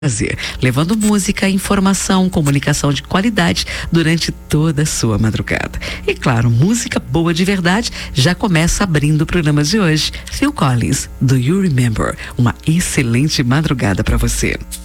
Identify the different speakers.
Speaker 1: Prazer, levando música, informação, comunicação de qualidade durante toda a sua madrugada. E claro, música boa de verdade já começa abrindo o programa de hoje. Phil Collins, Do You Remember? Uma excelente madrugada para você.